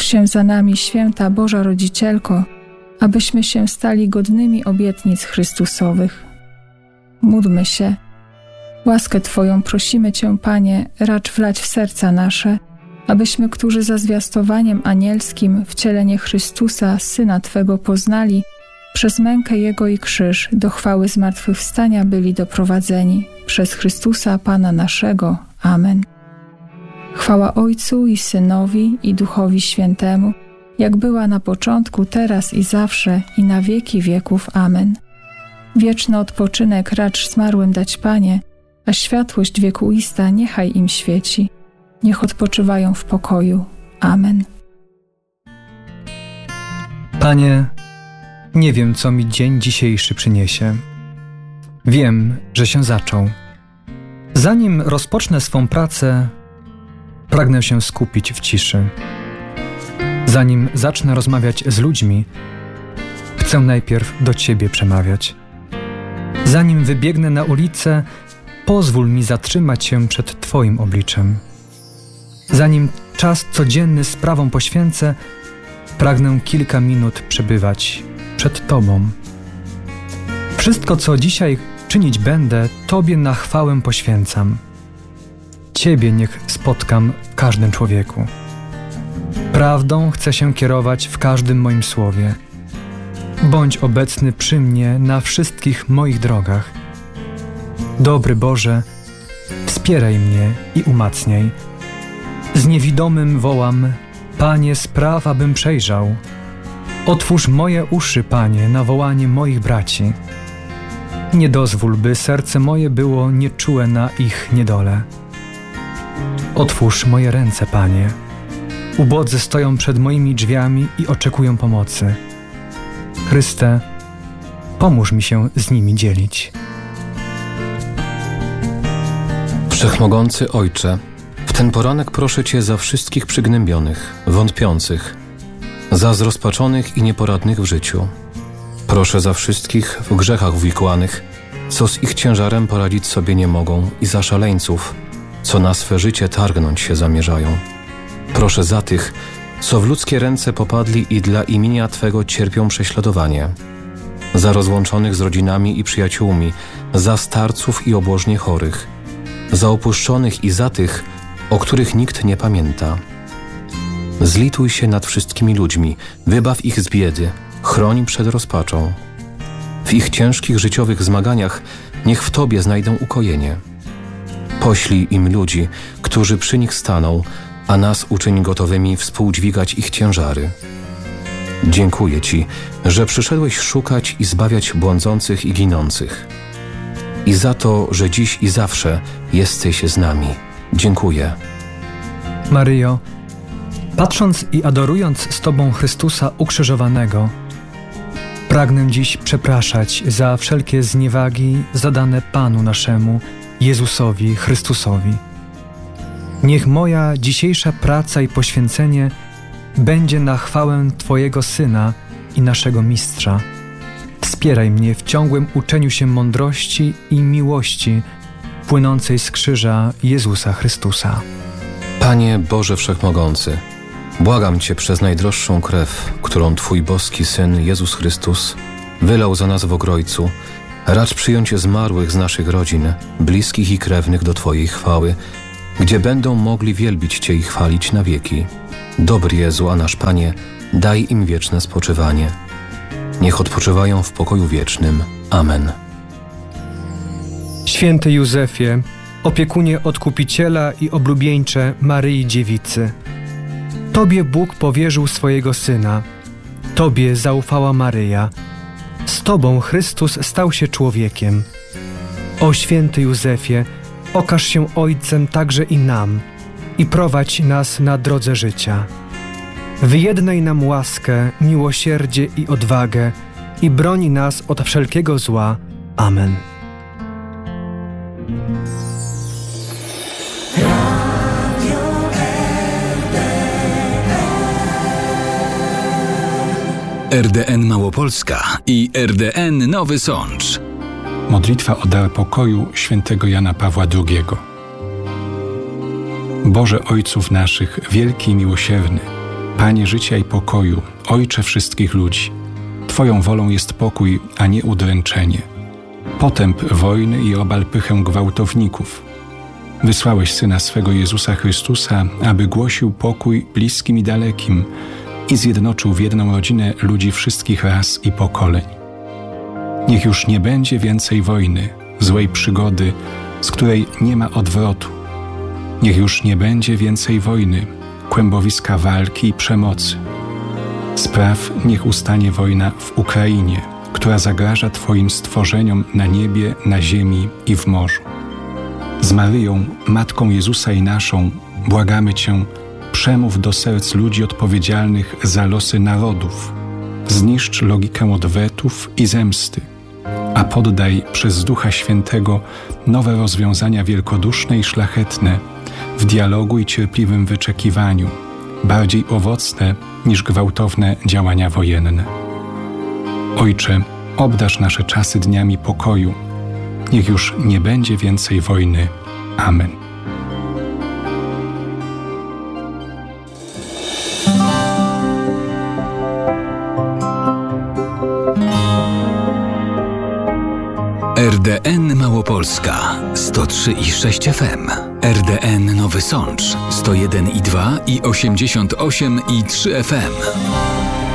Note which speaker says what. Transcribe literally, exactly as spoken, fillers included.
Speaker 1: Módl się za nami, święta Boża Rodzicielko, abyśmy się stali godnymi obietnic Chrystusowych. Módlmy się. Łaskę Twoją prosimy Cię, Panie, racz wlać w serca nasze, abyśmy, którzy za zwiastowaniem anielskim wcielenie Chrystusa, Syna Twego, poznali, przez mękę Jego i krzyż do chwały zmartwychwstania byli doprowadzeni. Przez Chrystusa Pana naszego. Amen. Chwała Ojcu i Synowi i Duchowi Świętemu, jak była na początku, teraz i zawsze, i na wieki wieków. Amen. Wieczny odpoczynek racz zmarłym dać, Panie, a światłość wiekuista niechaj im świeci. Niech odpoczywają w pokoju. Amen.
Speaker 2: Panie, nie wiem, co mi dzień dzisiejszy przyniesie. Wiem, że się zaczął. Zanim rozpocznę swą pracę, pragnę się skupić w ciszy. Zanim zacznę rozmawiać z ludźmi, chcę najpierw do Ciebie przemawiać. Zanim wybiegnę na ulicę, pozwól mi zatrzymać się przed Twoim obliczem. Zanim czas codzienny sprawom poświęcę, pragnę kilka minut przebywać przed Tobą. Wszystko, co dzisiaj czynić będę, Tobie na chwałę poświęcam. Ciebie niech spotkam w każdym człowieku. Prawdą chcę się kierować w każdym moim słowie. Bądź obecny przy mnie na wszystkich moich drogach. Dobry Boże, wspieraj mnie i umacniaj. Z niewidomym wołam: Panie, spraw, abym przejrzał. Otwórz moje uszy, Panie, na wołanie moich braci. Nie dozwól, by serce moje było nieczułe na ich niedole. Otwórz moje ręce, Panie. Ubodzy stoją przed moimi drzwiami i oczekują pomocy. Chryste, pomóż mi się z nimi dzielić.
Speaker 3: Wszechmogący Ojcze, w ten poranek proszę Cię za wszystkich przygnębionych, wątpiących, za zrozpaczonych i nieporadnych w życiu. Proszę za wszystkich w grzechach uwikłanych, co z ich ciężarem poradzić sobie nie mogą, i za szaleńców, co na swe życie targnąć się zamierzają. Proszę za tych, co w ludzkie ręce popadli i dla imienia Twego cierpią prześladowanie. Za rozłączonych z rodzinami i przyjaciółmi, za starców i obłożnie chorych, za opuszczonych i za tych, o których nikt nie pamięta. Zlituj się nad wszystkimi ludźmi, wybaw ich z biedy, chroń przed rozpaczą. W ich ciężkich życiowych zmaganiach niech w Tobie znajdą ukojenie. Poślij im ludzi, którzy przy nich staną, a nas uczyń gotowymi współdźwigać ich ciężary. Dziękuję Ci, że przyszedłeś szukać i zbawiać błądzących i ginących. I za to, że dziś i zawsze jesteś z nami. Dziękuję.
Speaker 2: Maryjo, patrząc i adorując z Tobą Chrystusa ukrzyżowanego, pragnę dziś przepraszać za wszelkie zniewagi zadane Panu naszemu, Jezusowi Chrystusowi. Niech moja dzisiejsza praca i poświęcenie będzie na chwałę Twojego Syna i naszego Mistrza. Wspieraj mnie w ciągłym uczeniu się mądrości i miłości płynącej z krzyża Jezusa Chrystusa.
Speaker 3: Panie Boże Wszechmogący, błagam Cię przez najdroższą krew, którą Twój boski Syn Jezus Chrystus wylał za nas w Ogrojcu, racz przyjąć zmarłych z naszych rodzin, bliskich i krewnych do Twojej chwały, gdzie będą mogli wielbić Cię i chwalić na wieki. Dobry Jezu, a nasz Panie, daj im wieczne spoczywanie. Niech odpoczywają w pokoju wiecznym. Amen.
Speaker 2: Święty Józefie, opiekunie Odkupiciela i oblubieńcze Maryi Dziewicy, Tobie Bóg powierzył swojego Syna, Tobie zaufała Maryja, z Tobą Chrystus stał się człowiekiem. O święty Józefie, okaż się Ojcem także i nam i prowadź nas na drodze życia. Wyjednaj nam łaskę, miłosierdzie i odwagę i broni nas od wszelkiego zła. Amen.
Speaker 4: R D N Małopolska i R D N Nowy Sącz.
Speaker 5: Modlitwa o dar pokoju świętego Jana Pawła drugiego. Boże Ojców naszych, wielki i miłosierny, Panie życia i pokoju, Ojcze wszystkich ludzi, Twoją wolą jest pokój, a nie udręczenie. Potęp wojny i obal pychę gwałtowników. Wysłałeś Syna swego Jezusa Chrystusa, aby głosił pokój bliskim i dalekim i zjednoczył w jedną rodzinę ludzi wszystkich ras i pokoleń. Niech już nie będzie więcej wojny, złej przygody, z której nie ma odwrotu. Niech już nie będzie więcej wojny, kłębowiska walki i przemocy. Spraw, niech ustanie wojna w Ukrainie, która zagraża Twoim stworzeniom na niebie, na ziemi i w morzu. Z Maryją, Matką Jezusa i naszą, błagamy Cię, przemów do serc ludzi odpowiedzialnych za losy narodów. Zniszcz logikę odwetów i zemsty, a poddaj przez Ducha Świętego nowe rozwiązania wielkoduszne i szlachetne w dialogu i cierpliwym wyczekiwaniu, bardziej owocne niż gwałtowne działania wojenne. Ojcze, obdarz nasze czasy dniami pokoju. Niech już nie będzie więcej wojny. Amen.
Speaker 4: R D N Małopolska sto trzy i sześć F M, R D N Nowy Sącz sto jeden i dwa i osiemdziesiąt osiem i trzy F M.